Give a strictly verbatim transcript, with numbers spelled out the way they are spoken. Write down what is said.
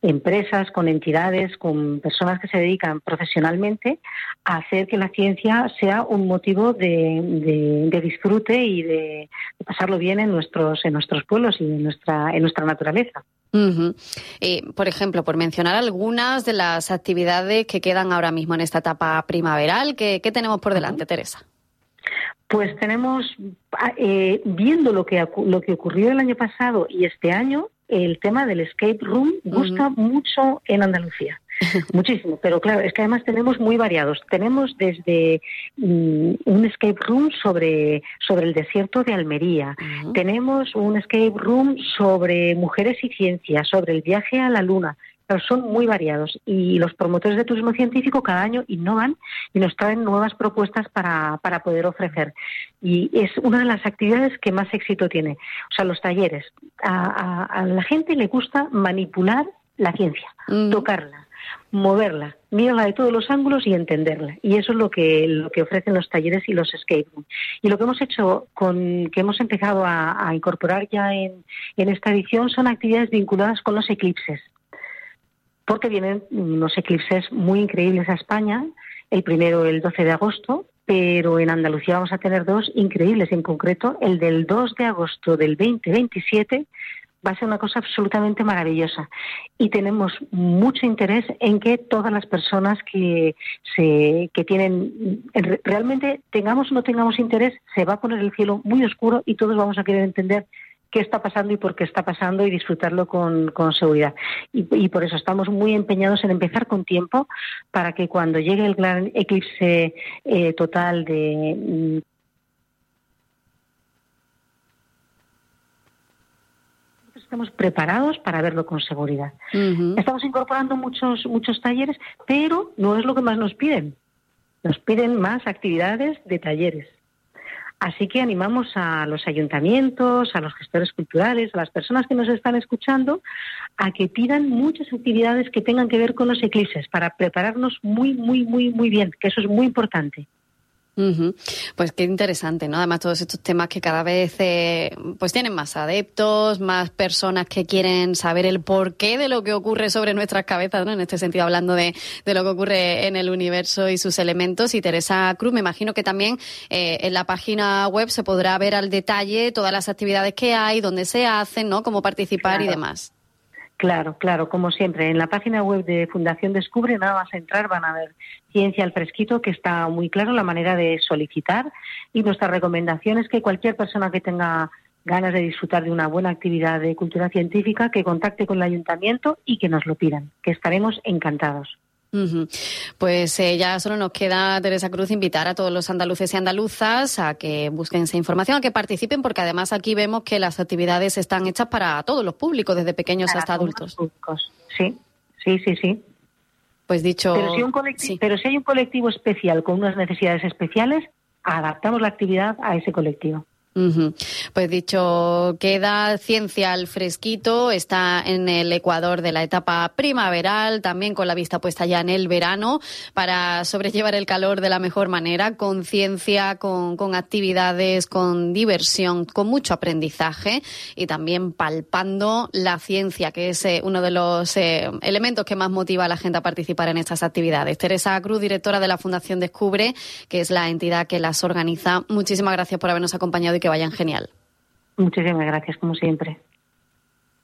empresas, con entidades, con personas que se dedican profesionalmente a hacer que la ciencia sea un motivo de, de, de disfrute y de, de pasarlo bien en nuestros en nuestros pueblos y en nuestra en nuestra naturaleza. Uh-huh. Eh, por ejemplo, por mencionar algunas de las actividades que quedan ahora mismo en esta etapa primaveral, ¿qué, qué tenemos por delante, uh-huh. Teresa? Pues tenemos, eh, viendo lo que lo que ocurrió el año pasado y este año, el tema del escape room gusta uh-huh. mucho en Andalucía. Muchísimo, pero claro, es que además tenemos muy variados. Tenemos desde um, un escape room sobre, sobre el desierto de Almería, uh-huh. tenemos un escape room sobre mujeres y ciencia, sobre el viaje a la luna. Pero son muy variados y los promotores de turismo científico cada año innovan y nos traen nuevas propuestas para, para poder ofrecer. Y es una de las actividades que más éxito tiene. O sea, los talleres. A, a, a la gente le gusta manipular la ciencia, mm. tocarla, moverla, mirarla de todos los ángulos y entenderla. Y eso es lo que lo que ofrecen los talleres y los escape rooms. Y lo que hemos hecho, con que hemos empezado a, a incorporar ya en, en esta edición, son actividades vinculadas con los eclipses. Porque vienen unos eclipses muy increíbles a España, el primero el doce de agosto, pero en Andalucía vamos a tener dos increíbles, en concreto el del dos de agosto del veinte veintisiete va a ser una cosa absolutamente maravillosa. Y tenemos mucho interés en que todas las personas que se que tienen, realmente tengamos o no tengamos interés, se va a poner el cielo muy oscuro y todos vamos a querer entender qué está pasando y por qué está pasando y disfrutarlo con, con seguridad. Y, y por eso estamos muy empeñados en empezar con tiempo para que cuando llegue el gran eclipse eh, total de... estamos preparados para verlo con seguridad. Uh-huh. Estamos incorporando muchos, muchos talleres, pero no es lo que más nos piden. Nos piden más actividades de talleres. Así que animamos a los ayuntamientos, a los gestores culturales, a las personas que nos están escuchando, a que pidan muchas actividades que tengan que ver con los eclipses para prepararnos muy, muy, muy, muy bien, que eso es muy importante. Uh-huh. Pues qué interesante, ¿no? Además, todos estos temas que cada vez eh, pues tienen más adeptos, más personas que quieren saber el porqué de lo que ocurre sobre nuestras cabezas, ¿no? En este sentido, hablando de, de lo que ocurre en el universo y sus elementos. Y Teresa Cruz, me imagino que también eh, en la página web se podrá ver al detalle todas las actividades que hay, dónde se hacen, ¿no? Cómo participar, claro. Y demás. Claro, claro, como siempre. En la página web de Fundación Descubre, nada más entrar, van a ver Ciencia al Fresquito, que está muy claro la manera de solicitar. Y nuestra recomendación es que cualquier persona que tenga ganas de disfrutar de una buena actividad de cultura científica, que contacte con el ayuntamiento y que nos lo pidan, que estaremos encantados. Uh-huh. Pues eh, ya solo nos queda, Teresa Cruz, invitar a todos los andaluces y andaluzas a que busquen esa información, a que participen, porque además aquí vemos que las actividades están hechas para todos los públicos, desde pequeños para hasta adultos. Públicos. Sí, sí, sí, sí. Pues dicho... Pero si, un colectivo, sí. pero si hay un colectivo especial con unas necesidades especiales, adaptamos la actividad a ese colectivo. Uh-huh. Pues dicho queda, Ciencia al Fresquito está en el ecuador de la etapa primaveral, también con la vista puesta ya en el verano, para sobrellevar el calor de la mejor manera, con ciencia, con, con actividades, con diversión, con mucho aprendizaje y también palpando la ciencia, que es eh, uno de los eh, elementos que más motiva a la gente a participar en estas actividades. Teresa Cruz, directora de la Fundación Descubre, que es la entidad que las organiza. Muchísimas gracias por habernos acompañado y que vayan genial. Muchísimas gracias, como siempre.